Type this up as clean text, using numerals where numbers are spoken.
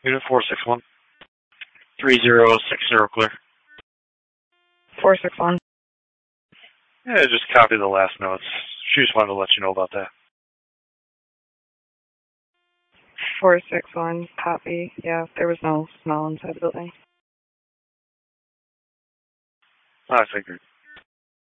Unit 461. 3060 clear. 461. Yeah, just copy the last notes. She just wanted to let you know about that. 461, copy. Yeah, there was no smell inside the building. I figured.